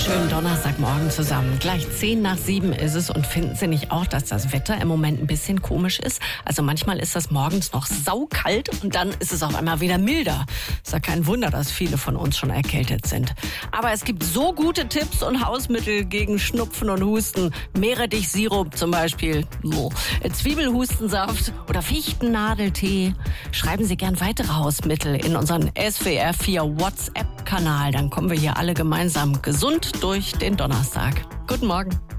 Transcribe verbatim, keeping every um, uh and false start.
Schönen Donnerstagmorgen zusammen. Gleich zehn nach sieben ist es und finden Sie nicht auch, dass das Wetter im Moment ein bisschen komisch ist? Also manchmal ist das morgens noch saukalt und dann ist es auf einmal wieder milder. Ist ja kein Wunder, dass viele von uns schon erkältet sind. Aber es gibt so gute Tipps und Hausmittel gegen Schnupfen und Husten. Meerrettich-Sirup zum Beispiel, Zwiebelhustensaft oder Fichtennadeltee. Schreiben Sie gern weitere Hausmittel in unseren S W R vier WhatsApp-Kanal. Dann kommen wir hier alle gemeinsam gesund durch den Donnerstag. Guten Morgen.